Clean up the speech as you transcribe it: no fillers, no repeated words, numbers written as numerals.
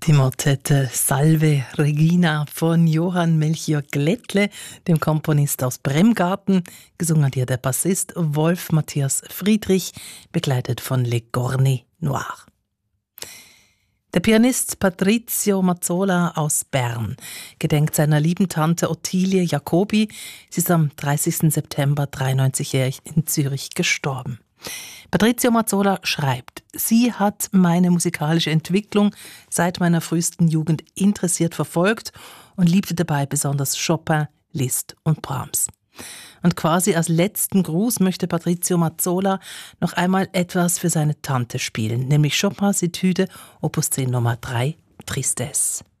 Die Motette Salve Regina von Johann Melchior Glättle, dem Komponist aus Bremgarten. Gesungen hat hier der Bassist Wolf Matthias Friedrich, begleitet von Le Cornet Noir. Der Pianist Patrizio Mazzola aus Bern gedenkt seiner lieben Tante Ottilie Jacobi. Sie ist am 30. September 93-jährig in Zürich gestorben. Patrizio Mazzola schreibt: Sie hat meine musikalische Entwicklung seit meiner frühesten Jugend interessiert verfolgt und liebte dabei besonders Chopin, Liszt und Brahms. Und quasi als letzten Gruß möchte Patrizio Mazzola noch einmal etwas für seine Tante spielen, nämlich Chopins Etüde Opus 10 Nummer 3, Tristesse.